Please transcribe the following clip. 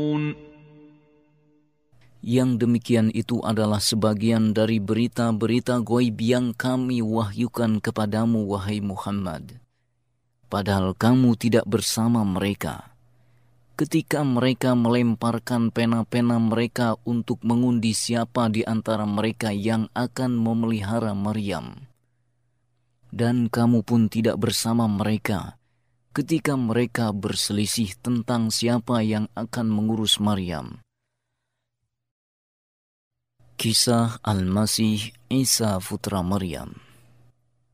Yang demikian itu adalah sebagian dari berita-berita ghaib yang kami wahyukan kepadamu, wahai Muhammad. Padahal kamu tidak bersama mereka ketika mereka melemparkan pena-pena mereka untuk mengundi siapa di antara mereka yang akan memelihara Maryam. Dan kamu pun tidak bersama mereka ketika mereka berselisih tentang siapa yang akan mengurus Maryam. Kisah Al-Masih Isa putra Maryam.